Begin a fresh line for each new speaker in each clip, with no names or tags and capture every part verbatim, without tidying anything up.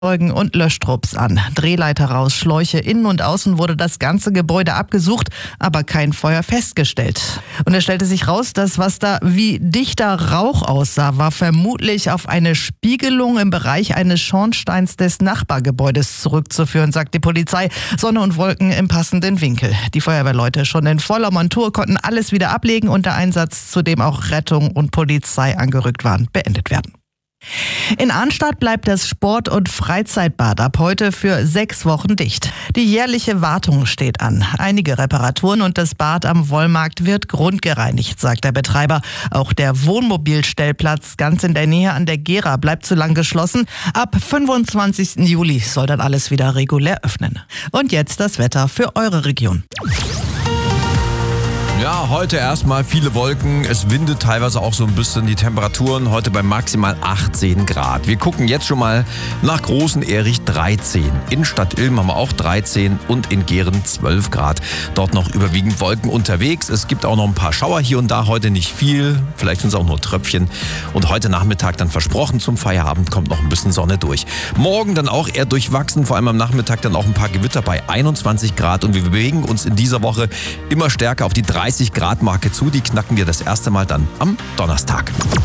Zeugen und Löschtrupps an. Drehleiter raus, Schläuche innen und außen wurde das ganze Gebäude abgesucht, aber kein Feuer festgestellt. Und es stellte sich raus, dass was da wie dichter Rauch aussah, war vermutlich auf eine Spiegelung im Bereich eines Schornsteins des Nachbargebäudes zurückzuführen, sagt die Polizei. Sonne und Wolken im passenden Winkel. Die Feuerwehrleute schon in voller Montur konnten alles wieder ablegen und der Einsatz, zu dem auch Rettung und Polizei angerückt waren, beendet werden. In Arnstadt bleibt das Sport- und Freizeitbad ab heute für sechs Wochen dicht. Die jährliche Wartung steht an. Einige Reparaturen und das Bad am Wollmarkt wird grundgereinigt, sagt der Betreiber. Auch der Wohnmobilstellplatz ganz in der Nähe an der Gera bleibt zu lang geschlossen. Ab fünfundzwanzigsten Juli soll dann alles wieder regulär öffnen. Und jetzt das Wetter für eure Region.
Ja, heute erstmal viele Wolken. Es windet teilweise auch so ein bisschen. Die Temperaturen heute bei maximal achtzehn Grad. Wir gucken jetzt schon mal nach Großen Erich dreizehn. In Stadt Ilm haben wir auch dreizehn und in Gehren zwölf Grad. Dort noch überwiegend Wolken unterwegs. Es gibt auch noch ein paar Schauer hier und da. Heute nicht viel. Vielleicht sind es auch nur Tröpfchen. Und heute Nachmittag dann versprochen zum Feierabend kommt noch ein bisschen Sonne durch. Morgen dann auch eher durchwachsen. Vor allem am Nachmittag dann auch ein paar Gewitter bei einundzwanzig Grad. Und wir bewegen uns in dieser Woche immer stärker auf die dreißig Grad Marke zu. Die knacken wir das erste Mal dann am Donnerstag.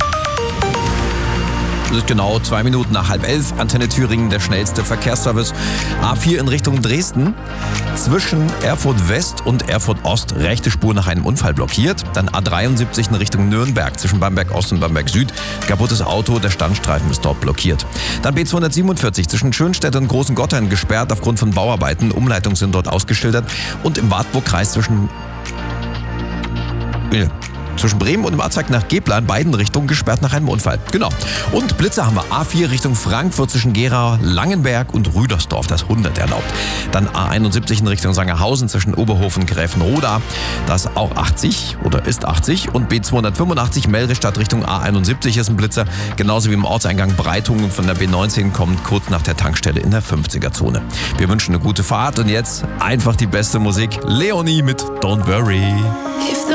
Das ist genau zwei Minuten nach halb elf. Antenne Thüringen, der schnellste Verkehrsservice. A vier in Richtung Dresden. Zwischen Erfurt West und Erfurt Ost rechte Spur nach einem Unfall blockiert. Dann A dreiundsiebzig in Richtung Nürnberg zwischen Bamberg Ost und Bamberg Süd. Kaputtes Auto, der Standstreifen ist dort blockiert. Dann B zweihundertsiebenundvierzig zwischen Schönstedt und Großen Gotthein gesperrt aufgrund von Bauarbeiten. Umleitungen sind dort ausgeschildert. Und im Wartburgkreis zwischen Zwischen Bremen und dem Abzweig nach Gepler in beiden Richtungen gesperrt nach einem Unfall. Genau. Und Blitzer haben wir A vier Richtung Frankfurt zwischen Gera, Langenberg und Rüdersdorf. Das hundert erlaubt. Dann A einundsiebzig in Richtung Sangerhausen zwischen Oberhof und Gräfenroda. Das auch achtzig oder ist achtzig. Und B zweihundertfünfundachtzig Melrichstadt Richtung A einundsiebzig ist ein Blitzer. Genauso wie im Ortseingang Breitungen von der B neunzehn kommt kurz nach der Tankstelle in der fünfziger Zone. Wir wünschen eine gute Fahrt und jetzt einfach die beste Musik. Leonie mit Don't Worry.